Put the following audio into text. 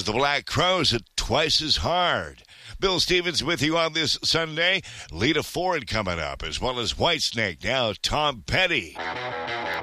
the Black Crowes at twice as hard. Bill Stevens with you on this Sunday. Lita Ford coming up, as well as Whitesnake. Now Tom Petty.